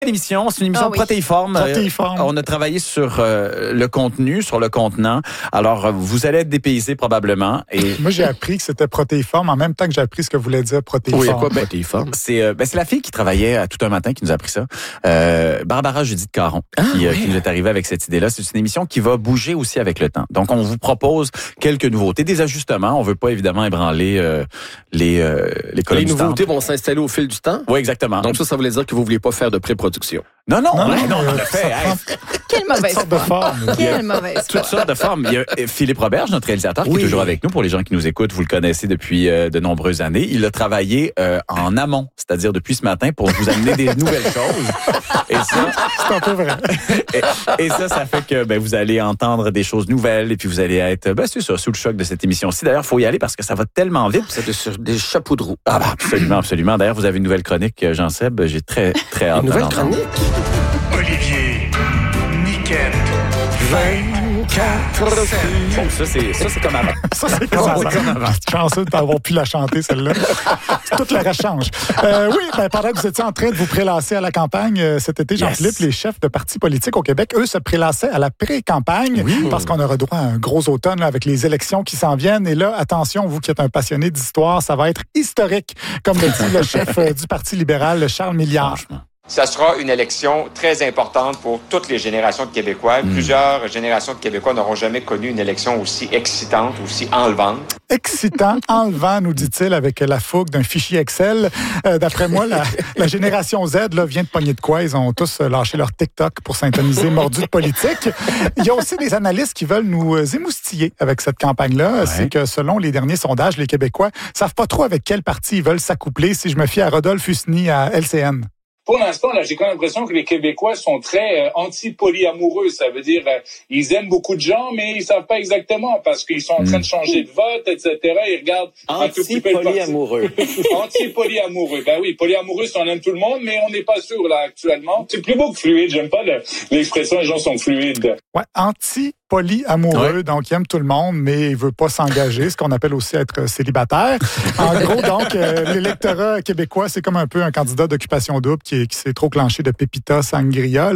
L'émission, c'est une émission protéiforme. On a travaillé sur le contenu, sur le contenant. Alors, vous allez être dépaysés probablement. Et moi, j'ai appris que c'était protéiforme en même temps que j'ai appris ce que voulait dire protéiforme. Oui, quoi, protéiforme? C'est la fille qui travaillait tout un matin qui nous a appris ça. Barbara Judith Caron, qui nous est arrivée avec cette idée-là. C'est une émission qui va bouger aussi avec le temps. Donc, on vous propose quelques nouveautés, des ajustements. On veut pas évidemment ébranler les colonnes. Les nouveautés vont s'installer au fil du temps? Oui, exactement. Donc ça voulait dire que vous vouliez pas faire de pré-production. Non, on l'a fait. Quelle mauvaise forme. Quelle mauvaise forme. Toutes sortes de formes. Il y a Philippe Roberge, notre réalisateur, qui est toujours avec nous. Pour les gens qui nous écoutent, vous le connaissez depuis de nombreuses années. Il a travaillé en amont, c'est-à-dire depuis ce matin, pour vous amener des nouvelles choses. Et ça, c'est un peu vrai. et ça fait que vous allez entendre des choses nouvelles et puis vous allez être, c'est ça, sous le choc de cette émission-ci. D'ailleurs, il faut y aller parce que ça va tellement vite. C'est des chapeaux de roue. Absolument. D'ailleurs, vous avez une nouvelle chronique, Jean-Seb. J'ai très, très hâte. Une nouvelle chronique? Olivier, Niquette, 24. Ça, c'est comme avant. Ça, c'est comme avant. Chanceux de t'avoir pu la chanter, celle-là. Toute la rechange. Pendant que vous étiez en train de vous prélasser à la campagne cet été, Jean-Philippe, les chefs de partis politiques au Québec, eux, se prélassaient à la pré-campagne parce qu'on aura droit à un gros automne là, avec les élections qui s'en viennent. Et là, attention, vous qui êtes un passionné d'histoire, ça va être historique, comme le dit le chef du Parti libéral, Charles Milliard. Ça sera une élection très importante pour toutes les générations de Québécois. Plusieurs générations de Québécois n'auront jamais connu une élection aussi excitante, aussi enlevante. Excitant, enlevant, nous dit-il, avec la fougue d'un fichier Excel. D'après moi, la génération Z là, vient de pogner de quoi. Ils ont tous lâché leur TikTok pour s'intoniser mordus de politique. Il y a aussi des analystes qui veulent nous émoustiller avec cette campagne-là. Ouais. C'est que selon les derniers sondages, les Québécois savent pas trop avec quel parti ils veulent s'accoupler, si je me fie à Rodolphe Husny à LCN. Pour l'instant, là, j'ai quand même l'impression que les Québécois sont très anti-polyamoureux. Ça veut dire ils aiment beaucoup de gens, mais ils savent pas exactement parce qu'ils sont en train de changer de vote, etc. Ils regardent un tout petit peu anti-polyamoureux. Anti-polyamoureux. Ben oui, polyamoureux, on aime tout le monde, mais on n'est pas sûr là actuellement. C'est plus beau que fluide. J'aime pas l'expression les gens sont fluides. Ouais, polyamoureux, donc il aime tout le monde, mais il veut pas s'engager, ce qu'on appelle aussi être célibataire. En gros, donc, l'électorat québécois, c'est comme un peu un candidat d'occupation double qui s'est trop clenché de Pepito Sangria,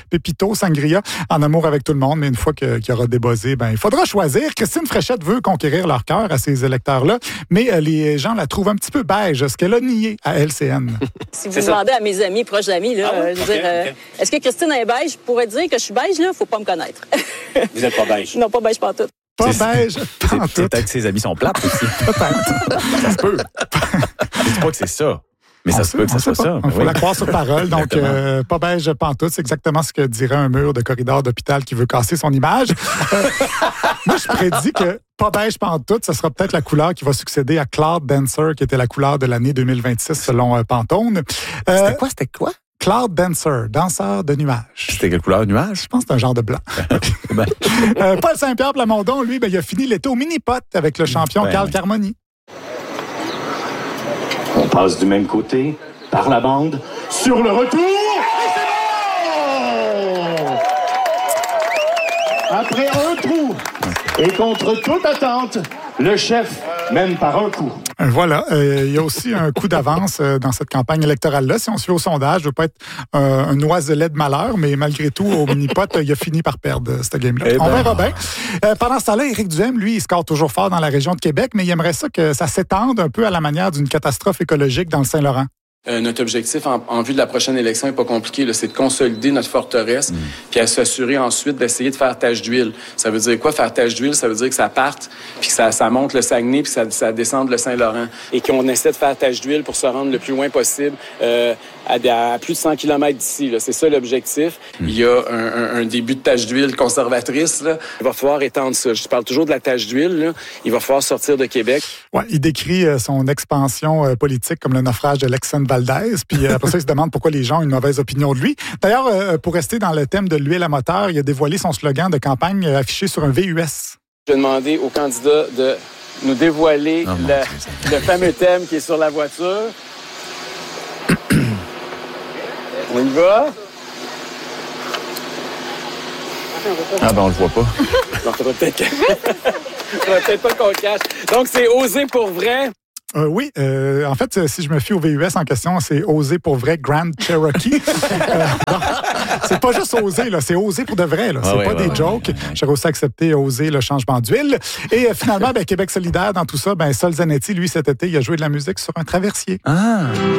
en amour avec tout le monde, mais une fois qu'il aura débossé, il faudra choisir. Christine Fréchette veut conquérir leur cœur à ces électeurs-là, mais les gens la trouvent un petit peu beige, ce qu'elle a nié à LCN. Si vous demandez à mes amis, proches amis, là, est-ce que Christine est beige? Je pourrais dire que je suis beige, là, faut pas me connaître. Vous n'êtes pas beige? Non, pas beige pantoute. Pas beige pantoute. Peut-être que ses amis sont plates aussi. Peut-être. Ça se peut. Je dis pas que c'est ça. Mais ça se peut que ça soit ça. Il faut la croire sur parole. Donc, pas beige pantoute, c'est exactement ce que dirait un mur de corridor d'hôpital qui veut casser son image. Moi, je prédis que pas beige pantoute, ce sera peut-être la couleur qui va succéder à Cloud Dancer, qui était la couleur de l'année 2026 selon Pantone. C'était quoi? Cloud Dancer, danseur de nuages. C'était quelle couleur, nuage? Je pense que c'est un genre de blanc. Paul Saint-Pierre Plamondon, lui, il a fini l'été au mini-pot avec le champion Carl Carmoni. On passe du même côté, par la bande, sur le retour! Et c'est bon! Après un trou, et contre toute attente, le chef mène par un coup. Voilà. Il y a aussi un coup d'avance dans cette campagne électorale-là. Si on se fait au sondage, je ne veux pas être un oiselet de malheur, mais malgré tout, au mini-pot, il a fini par perdre cette game-là. On verra bien. Pendant ce temps-là, Éric Duhaime, lui, il score toujours fort dans la région de Québec, mais il aimerait ça que ça s'étende un peu à la manière d'une catastrophe écologique dans le Saint-Laurent. Notre objectif en vue de la prochaine élection n'est pas compliqué, là, c'est de consolider notre forteresse puis à s'assurer ensuite d'essayer de faire tache d'huile. Ça veut dire quoi, faire tache d'huile? Ça veut dire que ça parte, puis que ça monte le Saguenay, puis ça descende le Saint-Laurent. Et qu'on essaie de faire tache d'huile pour se rendre le plus loin possible à plus de 100 km d'ici. Là. C'est ça l'objectif. Il y a un début de tache d'huile conservatrice. Là. Il va falloir étendre ça. Je parle toujours de la tache d'huile. Là. Il va falloir sortir de Québec. Ouais, il décrit son expansion politique comme le naufrage de l'ex-Sainte Valdez. Puis après ça, il se demande pourquoi les gens ont une mauvaise opinion de lui. D'ailleurs, pour rester dans le thème de l'huile à moteur, il a dévoilé son slogan de campagne affiché sur un VUS. Je vais demander aux candidats de nous dévoiler le fameux thème qui est sur la voiture. On y va? On le voit pas. Non, faudrait peut-être pas qu'on le cache. Donc, c'est oser pour vrai. Oui. En fait, si je me fie au VUS en question, c'est Oser pour vrai Grand Cherokee. C'est pas juste oser, là, c'est oser pour de vrai. Là. C'est pas des jokes. J'ai aussi accepté oser le changement d'huile. Et finalement, Québec solidaire dans tout ça, Sol Zanetti, lui, cet été, il a joué de la musique sur un traversier. Ah!